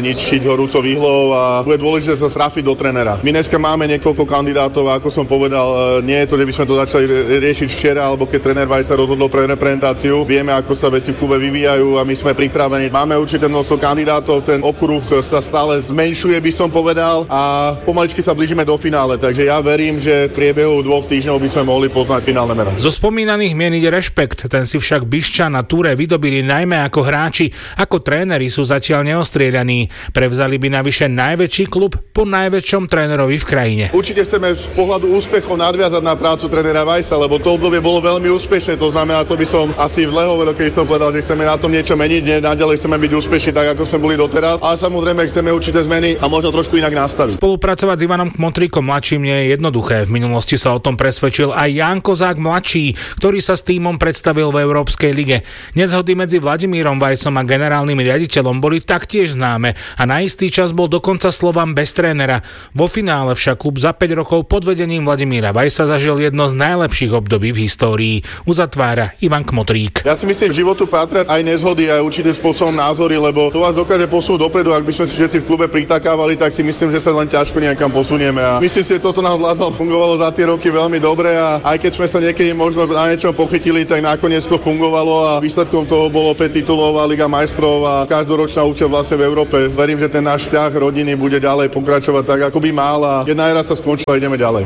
ničiť horúcou výhlou a bude dôležité sa strafiť do trénera. My dneska máme niekoľko kandidátov a ako som povedal, nie je to, že by sme to začali riešiť včera, alebo keď tréner Vaj sa rozhodol pre reprezentáciu. Vieme, ako sa veci v klube vyvíjajú a my sme pripravení. Máme určité množstvo kandidátov, ten okruh sa stále zmenšuje, by som povedal, a pomaličky sa blížime do finále, takže ja verím, že v priebehu dvoch týždňov by sme mohli poznať finálne meno. Zo spomínaných mien ide Rešpekt, ten si však Bišča na túre vydobili najmä ako hráči, ako tréneri sú zatiaľ neostrieľaní. Prevzali by navyše najväčší klub po najväčšom trénerovi v krajine. Určite chceme z pohľadu úspechov nadviazať na prácu trénera Vajsa, lebo to obdobie bolo veľmi úspešné, to znamená, to by som asi v Lehoveľu, keď som povedal, že chceme na tom niečo meniť, nie, naďalej chceme byť úspešní tak, ako sme boli doteraz, ale samozrejme chceme určité zmeny a možno trošku inak nastaviť. Spolupracovať s Ivanom Kmotríkom mladším nie je jednoduché. V minulosti sa o tom presvedčil aj Ján Kozák mladší, ktorý sa s tímom predstavil v Európskej lige. Nezhody medzi Vladimírom Vajsom a generálnym riaditeľom boli taktiež známe a na istý čas bol dokonca Slovan bez trénera. Vo finále však klub za päť rokov pod vedením Vladimíra Vajsa zažil jedno z najlepších období v histórii. Uzatvára Ivan Kmotrík. Ja si myslím, že v životu patria aj nezhody a určitým spôsobom názory, lebo to vás dokáže posunúť dopredu. Ak by sme si všetci v klube pritakávali, tak si myslím, že sa len ťažko nejakam posunieme. A myslím si, že toto nám vládom fungovalo za tie roky veľmi dobre a aj keď sme sa niekedy možno na niečom pochytili, tak nakoniec to fungovalo a výsledkom toho bolo päť titulov a Liga majstrov a každoročná účasť vlastne v Európe. Verím, že ten náš vzťah rodiny bude ďalej pokračovať tak, ako by mal a jedna éra sa skončila a ideme ďalej.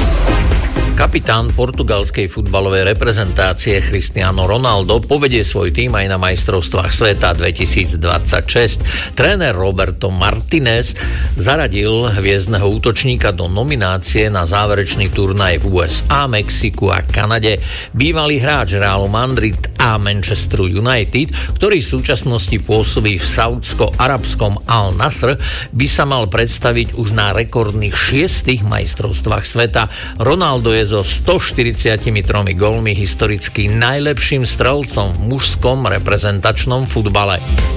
Kapitán portugalskej futbalovej reprezentácie Cristiano Ronaldo povedie svoj tím aj na majstrovstvách sveta dvetisícdvadsaťšesť. Tréner Roberto Martinez zaradil hviezdneho útočníka do nominácie na záverečný turnaj v ú es á, Mexiku a Kanade. Bývalý hráč Realu Madrid a Manchesteru United, ktorý v súčasnosti pôsobí v saúdsko-arabskom Al Nasr, by sa mal predstaviť už na rekordných šiestich majstrovstvách sveta. Ronaldo je so stoštyridsiatimi gólmi historicky najlepším strelcom v mužskom reprezentačnom futbale.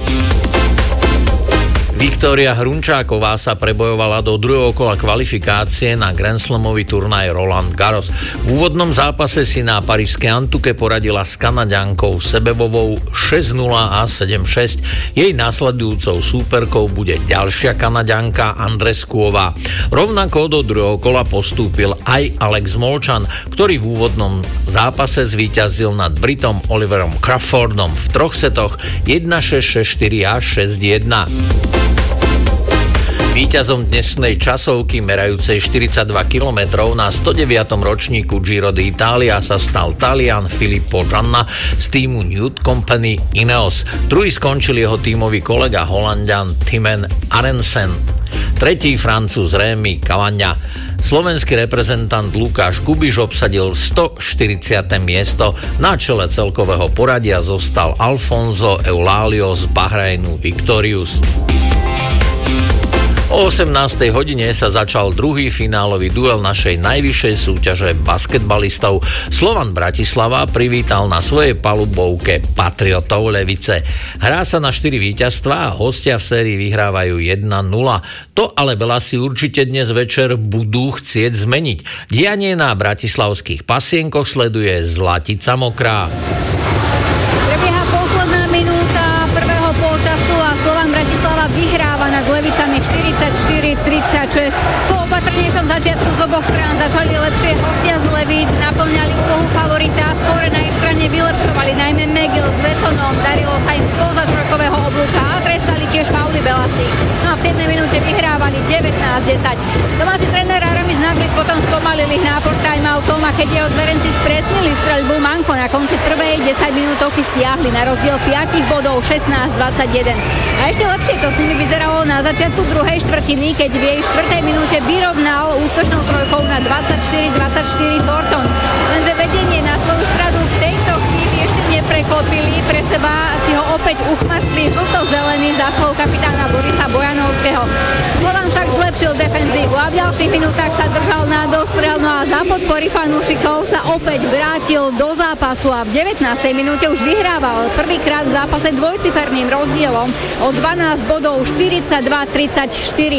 Viktória Hrunčáková sa prebojovala do druhého kola kvalifikácie na Grand Slamový turnaj Roland Garros. V úvodnom zápase si na parížskej Antuke poradila s Kanaďankou Sebebovou šesť nula a sedem šesť. Jej následujúcou súperkou bude ďalšia Kanaďanka Andreskuová. Rovnako do druhého kola postúpil aj Alex Molčan, ktorý v úvodnom zápase zvíťazil nad Britom Oliverom Crawfordom v troch setoch jeden šesť, šesť štyri a šesť jedna. Víťazom dnešnej časovky merajúcej štyridsaťdva kilometrov na stodeviatom ročníku Giro d'Italia sa stal Talian Filippo Ganna z týmu Nude Company Ineos. Druhý skončil jeho tímový kolega Holanďan Timen Arensen. Tretí Francúz Rémy Cavagna. Slovenský reprezentant Lukáš Kubiš obsadil stoštyridsiate miesto. Na čele celkového poradia zostal Alfonso Eulalio z Bahrajnu Victorious. O osemnástej hodine sa začal druhý finálový duel našej najvyššej súťaže basketbalistov. Slovan Bratislava privítal na svojej palubovke Patriotov Levice. Hrá sa na štyri víťazstvá a hostia v sérii vyhrávajú jeden nula. To ale Belasi určite dnes večer budú chcieť zmeniť. Dianie na bratislavských pasienkoch sleduje Zlatica Mokrá. Prebieha posledná minúta prvého polčasu a Slovan Bratislava vyhráva nad Levicami štyridsaťštyri tridsaťšesť. Po opatrnejšom začiatku z oboch strán začali lepšie hostia z Levíc, naplňali úlohu favorita, skôr na ich strane vylepšovali najmä Megil s Vesonom, darilo sa im spoza trojkového oblúka a trestali tiež fauly Belasi. No a v siedmej minúte vyhrávali devätnásť desať. Domáci tréner Aramis Naglič potom spomalili nápor timeoutom a keď jeho zverenci spresnili streľbu, Manko na konci prvej desaťminútovky stiahli na rozdiel päť bodov šestnásť dvadsaťjeden. A ešte lepšie to s nimi vyzeralo na začiatku druhej štvrtiny, keď v jej štvrtej minúte vyrovnal úspešnou trojkou na dvadsaťštyri dvadsaťštyri Thornton. Lenže vedenie na svoju stranu v tejto chvíli ešte nepreklopili, pre seba si ho opäť uchmatli žlto-zelený záslov kapitána Borisa Bojanovského. Slovan však zlepšil defenzívu a v ďalších minútach sa držal na dostrel, no a za podpory fanúšikov sa opäť vrátil do zápasu a v devätnástej minúte už vyhrával prvýkrát v zápase dvojciferným rozdielom o dvanásť bodov štyridsaťdva tridsaťštyri.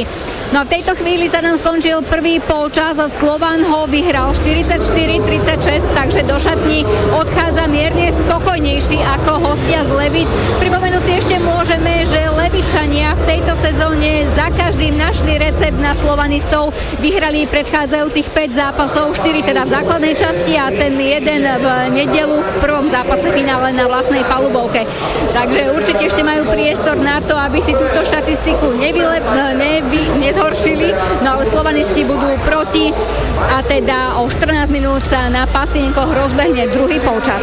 No a v tejto chvíli sa nám skončil prvý polčas a Slovan ho vyhral štyridsaťštyri tridsaťšesť, takže do šatní odchádza mierne spokojnejší ako hostia z Levíc. Pripomenúť si ešte môžeme, že Levičania v tejto sezóne za každým našli recept na slovanistov. Vyhrali predchádzajúcich päť zápasov, štyri teda v základnej časti a ten jeden v nedeľu v prvom zápase finále na vlastnej palubovke. Takže určite ešte majú priestor na to, aby si túto štatistiku nevyle, nevy, nezhoršili, no ale slovanisti budú proti a teda o štrnásť minút sa na pasienkoch rozbehne druhý polčas.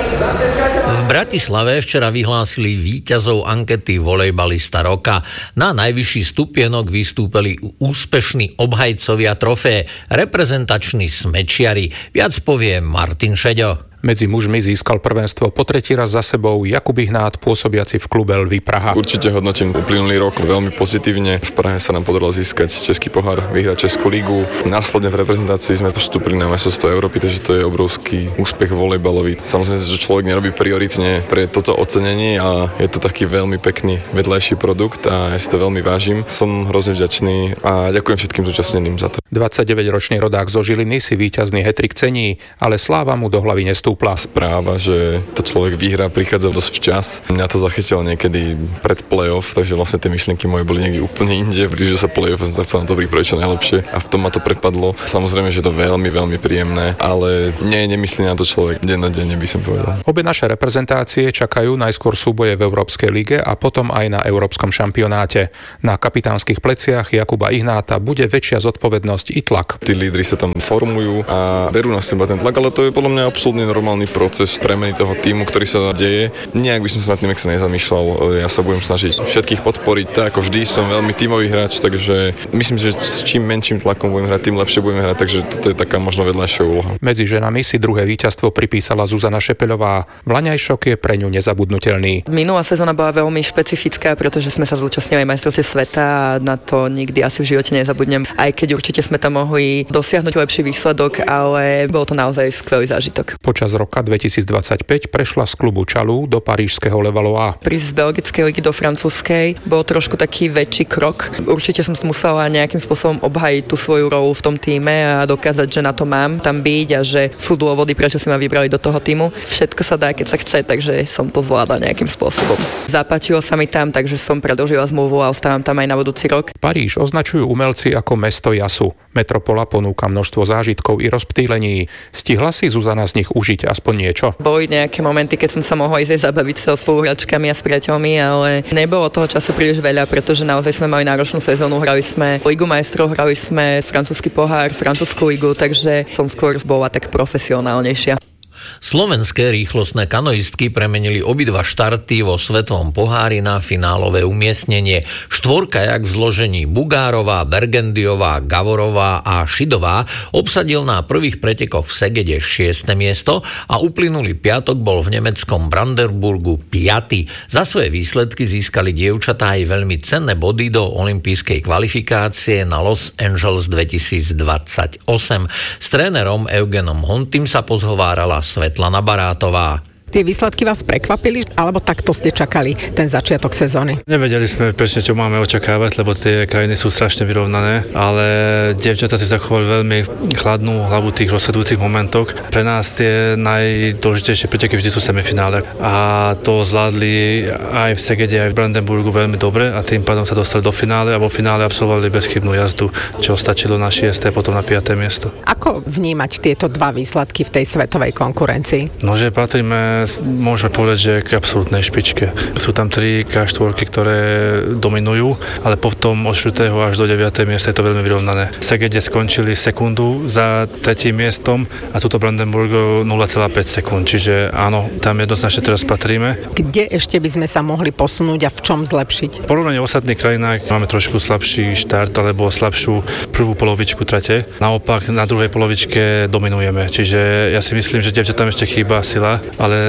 V Bratislave včera vyhlásili víťazov ankety volejbalista roka. Na najvyšší stupienok vystúpili úspešní obhajcovia trofeje, reprezentační smečiari. Viac povie Martin Šeďo. Medzi mužmi získal prvenstvo po tretí raz za sebou Jakub Ihnát, pôsobiaci v klube Lvy Praha. Určite hodnotím uplynulý rok veľmi pozitívne. V Prahe sa nám podarilo získať český pohár, vyhrať Českú ligu. Následne v reprezentácii sme postúpili na majstrovstvá Európy, takže to je obrovský úspech volejbalový. Samozrejme, že človek nerobí prioritne pre toto ocenenie a je to taký veľmi pekný vedľajší produkt a ja si to veľmi vážim. Som hrozne vďačný a ďakujem všetkým zúčastneným za to. dvadsaťdeväťročný rodák zo Žiliny si víťazný hat-trick cení, ale sláva mu do hlavy nestúpla. Správa, že to človek vyhrá, prichádza dosť včas. Mňa to zachytilo niekedy pred play-off, takže vlastne tie myšlienky moje boli niekde úplne inde, pretože sa play-off som sa chcel na to pripraviť čo najlepšie a v tom ma to prepadlo. Samozrejme, že je to veľmi, veľmi príjemné, ale nie, nemyslí na to človek dennodenne, by som povedal. Obe naše reprezentácie čakajú najskôr súboje v Európskej lige a potom aj na Európskom šampionáte. Na kapitánskych pleciach Jakuba Ihnáta bude väčšia zodpovednosť i tlak. Tí lídri sa tam formujú a berú na seba ten tlak, ale to je podľa mňa absolútne normálny proces premeny toho tímu, ktorý sa deje. Nejak by som sa nad tým extra nezamýšľal. Ja sa budem snažiť všetkých podporiť. Tak ako vždy som veľmi tímový hráč, takže myslím, že s čím menším tlakom budem hrať, tým lepšie budeme hrať, takže toto je taká možno vedľajšia úloha. Medzi ženami si druhé víťazstvo pripísala Zuzana Šepeľová. Vlaňajšok je pre ňu nezabudnutelný. Minulá sezóna bola veľmi špecifická, pretože sme sa zúčastnili majstrovstiev sveta a na to nikdy asi v živote nezabudnem. Aj keď určite sme tam mohli dosiahnuť lepší výsledok, ale bol to naozaj skvelý zážitok. Počas roka dvetisícdvadsaťpäť prešla z klubu Čalu do parížskeho Le Valois. Prísť z belgickej ligy do francúzskej bol trošku taký väčší krok. Určite som musela nejakým spôsobom obhajiť tú svoju rolu v tom tíme a dokázať, že na to mám tam byť a že sú dôvody, prečo si ma vybrali do toho týmu. Všetko sa dá, keď sa chce, takže som to zvládla nejakým spôsobom. Zapáčilo sa mi tam, takže som predĺžila zmluvu a ostávam tam aj na budúci rok. Paríž označujú umelci ako mesto jasu. Metropola ponúka množstvo zážitkov i rozptýlení. Stihla si Zuzana z nich užiť aspoň niečo? Boli nejaké momenty, keď som sa mohla ísť aj zabaviť sa s spoluhráčkami a s priateľmi, ale nebolo toho času príliš veľa, pretože naozaj sme mali náročnú sezónu. Hrali sme Ligu majstrov, hrali sme francúzsky pohár, francúzsku ligu, takže som skôr bola tak profesionálnejšia. Slovenské rýchlostné kanoistky premenili obidva štarty vo svetovom pohári na finálové umiestnenie. Štvorka jak v zložení Bugárová, Bergendiová, Gavorová a Šidová obsadil na prvých pretekoch v Segede šieste miesto a uplynulý piatok bol v nemeckom Brandenburgu piaty. Za svoje výsledky získali dievčatá aj veľmi cenné body do olympijskej kvalifikácie na Los Angeles dvetisícdvadsaťosem. S trénerom Eugenom Hontim sa pozhovárala Svetlana Barátová. Tie výsledky vás prekvapili, alebo takto ste čakali ten začiatok sezóny? Nevedeli sme presne, čo máme očakávať, lebo tie krajiny sú strašne vyrovnané, ale dievčatá si zachovali veľmi chladnú hlavu v tých rozhodujúcich momentoch. Pre nás tie najdôležitejšie preteky vždy sú semifinále a to zvládli aj v Segede, aj v Brandenburgu veľmi dobre a tým pádom sa dostali do finále a vo finále absolvovali bezchybnú jazdu, čo stačilo na šieste a potom na piaté miesto. Ako vnímať tieto dva výsledky v tej svetovej konkurencii? No, že patríme, môžeme povedať, že k absolútnej špičke. Sú tam tri ká štyri, ktoré dominujú, ale potom od štvrtého až do deviateho miesta je to veľmi vyrovnané. V Segede skončili sekundu za tretím miestom a tuto Brandenburg nula celá päť sekúnd, čiže áno, tam jednoznačne teraz patríme. Kde ešte by sme sa mohli posunúť a v čom zlepšiť? V porovnaní v ostatných krajinách máme trošku slabší štart alebo slabšiu prvú polovičku trate. Naopak na druhej polovičke dominujeme, čiže ja si myslím, že dievčatám ešte chýba sila, ale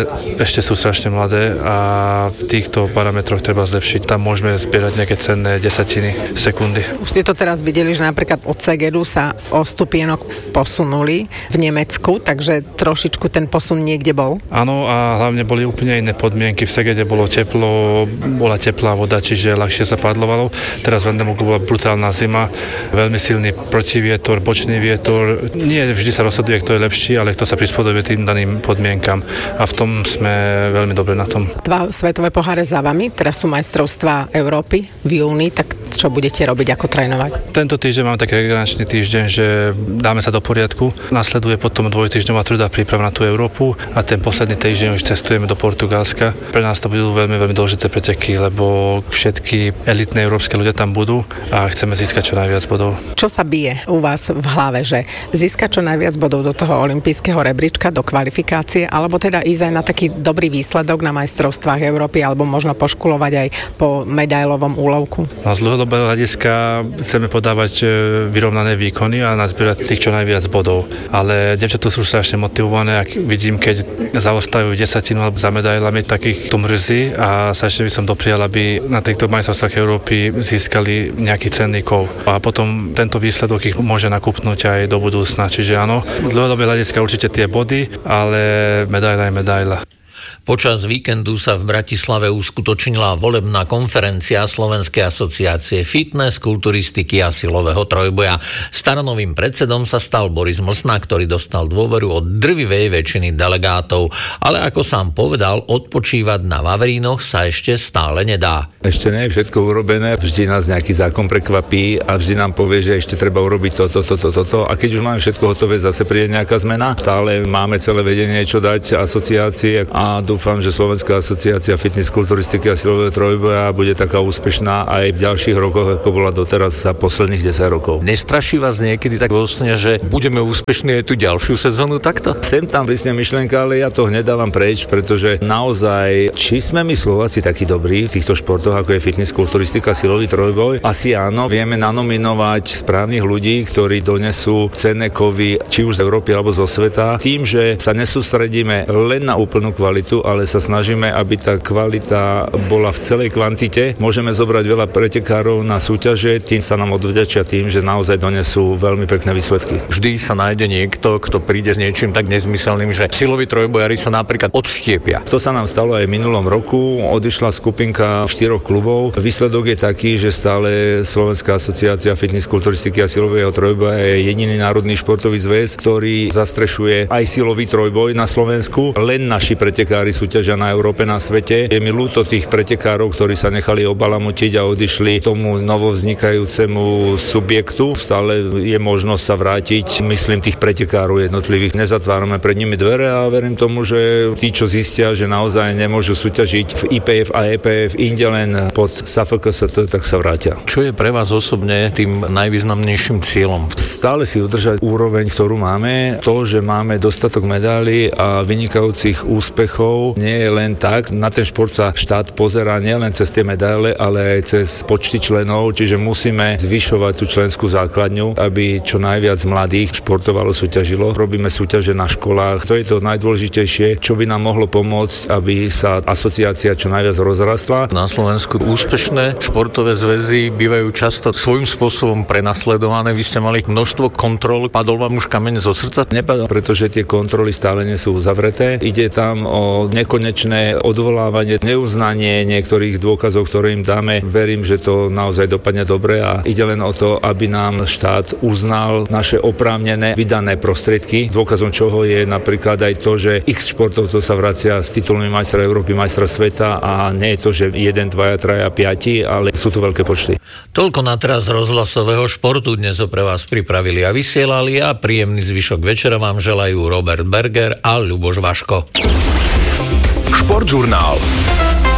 ešte sú strašne mladé a v týchto parametroch treba zlepšiť. Tam môžeme zbierať nejaké cenné desatiny sekundy. Už ste to teraz videli, že napríklad od Segedu sa o stupienok posunuli v Nemecku, takže trošičku ten posun niekde bol. Áno, a hlavne boli úplne iné podmienky. V Segede bolo teplo, bola teplá voda, čiže ľahšie sa padlovalo. Teraz v Vandenburgu bola brutálna zima, veľmi silný protivietor, bočný vietor. Nie vždy sa rozhoduje, kto je lepší, ale kto sa prispôsobuje tým daným podmienkam. A v tom sme veľmi dobre na tom. Dva svetové poháre za vami, teraz sú majstrovstvá Európy v júni, tak čo budete robiť, ako trénovať? Tento týždeň máme taký regeneračný týždeň, že dáme sa do poriadku. Nasleduje potom dvojtýždňová tvrdá príprava na tú Európu a ten posledný týždeň už cestujeme do Portugalska. Pre nás to budú veľmi, veľmi dôležité preteky, lebo všetky elitné európske ľudia tam budú a chceme získať čo najviac bodov. Čo sa bije u vás v hlave, že získať čo najviac bodov do toho olympijského rebríčka, do kvalifikácie, alebo teda ísť aj na taký dobrý výsledok na majstrovstvách Európy, alebo možno poškulovať aj po medailovom úlovku? No, z dlhodobého hľadiska chceme podávať vyrovnané výkony a nazbierať tých čo najviac bodov. Ale dievčatá sú strašne motivované, ak vidím, keď zaostávajú desatinu alebo za medailami, takých to mrzí a strašne by som doprial, aby na týchto majstrovstvách Európy získali nejaký cenný kov. A potom tento výsledok ich môže nakúpnuť aj do budúcna. Čiže áno, z dlhodobého hľadiska určite tie body, ale medaila je medaila. Počas víkendu sa v Bratislave uskutočnila volebná konferencia Slovenskej asociácie fitness, kulturistiky a silového trojboja. Staronovým predsedom sa stal Boris Mlsna, ktorý dostal dôveru od drvivej väčšiny delegátov. Ale ako sám povedal, odpočívať na Vavrínoch sa ešte stále nedá. Ešte nie je všetko urobené, vždy nás nejaký zákon prekvapí a vždy nám povie, že ešte treba urobiť toto, toto, toto. A keď už máme všetko hotové, zase príde nejaká zmena. Stále máme celé vedenie, čo dať asociácii a dúfam, že Slovenská asociácia fitness, kulturistiky a silového trojboja bude taká úspešná aj v ďalších rokoch, ako bola doteraz za posledných desať rokov. Nestraší vás niekedy tak vlastne, že budeme úspešní aj tú ďalšiu sezónu takto? Sem tam vysne myšlienka, ale ja to hneď dávam preč, pretože naozaj, či sme my Slováci takí dobrí v týchto športoch, ako je fitness, kulturistika, silový trojboj, asi áno, vieme nanominovať správnych ľudí, ktorí donesú cenné kovy, či už z Európy alebo zo sveta, tým, že sa nesústredíme len na úplnú kvalitu, ale sa snažíme, aby tá kvalita bola v celej kvantite. Môžeme zobrať veľa pretekárov na súťaže, tým sa nám odvďačia tým, že naozaj donesú veľmi pekné výsledky. Vždy sa nájde niekto, kto príde s niečím tak nezmyselným, že siloví trojbojári sa napríklad odštiepia. To sa nám stalo aj v minulom roku. Odišla skupinka štyroch klubov. Výsledok je taký, že stále Slovenská asociácia fitness, kulturistiky a silového trojboja je jediný národný športový zväz, ktorý zastrešuje aj silový trojboj na Slovensku. Len naši pretekári súťažia na Európe, na svete. Je mi ľúto tých pretekárov, ktorí sa nechali obalamutiť a odišli tomu novovznikajúcemu subjektu. Stále je možnosť sa vrátiť, myslím, tých pretekárov jednotlivých. Nezatvárame pred nimi dvere a verím tomu, že tí, čo zistia, že naozaj nemôžu súťažiť v í pé ef a é pé ef inde len pod es á ef ká es té, tak sa vrátia. Čo je pre vás osobne tým najvýznamnejším cieľom? Stále si udržať úroveň, ktorú máme. To, že máme dostatok medailí a vynikajúcich úspechov, nie je len tak. Na ten šport sa štát pozerá nielen cez tie medaile, ale aj cez počty členov, čiže musíme zvyšovať tú členskú základňu, aby čo najviac mladých športovalo, súťažilo. Robíme súťaže na školách. To je to najdôležitejšie, čo by nám mohlo pomôcť, aby sa asociácia čo najviac rozrastla. Na Slovensku úspešné športové zväzy bývajú často svojím spôsobom prenasledované. Vy ste mali množstvo kontrol. Padol vám už kameň zo srdca? Nepadol, pretože tie kontroly stále nie sú uzavreté. Ide tam o nekonečné odvolávanie, neuznanie niektorých dôkazov, ktoré im dáme. Verím, že to naozaj dopadne dobre a ide len o to, aby nám štát uznal naše oprávnené vydané prostriedky. Dôkazom čoho je napríklad aj to, že x športovcov sa vracia s titulmi majstra Európy, majstra sveta a nie je to, že jeden, dvaja, traja, piati, ale sú to veľké počty. Toľko na teraz rozhlasového športu dnes ho pre vás pripravili a vysielali a príjemný zvyšok večera vám želajú Robert Berger a Ľuboš Vaško. Športžurnál.